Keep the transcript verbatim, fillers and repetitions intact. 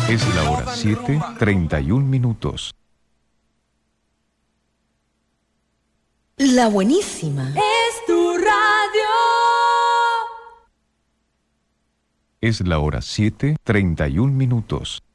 Es la hora siete, treinta y un minutos. La buenísima. Es tu radio. Es la hora siete, treinta y un minutos.